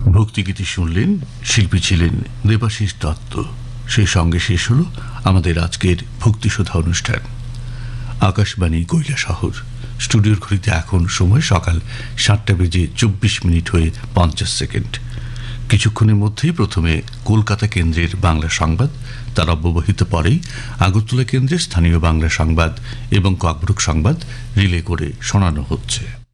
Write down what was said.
ভক্তিগীতি শুনলেন, শিল্পী ছিলেন দেবাশিস দত্ত। সেই সঙ্গে শেষ হল আমাদের আজকের ভক্তিসুধা অনুষ্ঠান। আকাশবাণী কৈলাসহর, স্টুডিওর ঘড়িতে এখন সময় সকাল 7:24 হয়ে 50 সেকেন্ড। কিছুক্ষণের মধ্যেই প্রথমে কলকাতা কেন্দ্রের বাংলা সংবাদ, তার অব্যবহিত পরেই আগরতলা কেন্দ্রের স্থানীয় বাংলা সংবাদ এবং ককবরক সংবাদ রিলে করে শোনানো হচ্ছে।